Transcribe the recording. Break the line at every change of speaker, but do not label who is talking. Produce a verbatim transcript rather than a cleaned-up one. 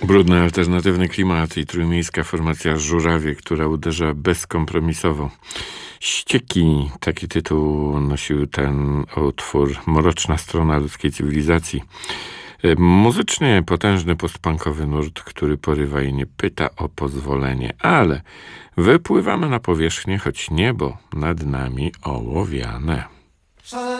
Brudny, alternatywny klimat i trójmiejska formacja Żurawie, która uderza bezkompromisowo. Ścieki, taki tytuł nosił ten utwór. Mroczna strona ludzkiej cywilizacji. Muzycznie potężny postpunkowy nurt, który porywa i nie pyta o pozwolenie, ale wypływamy na powierzchnię, choć niebo nad nami ołowiane.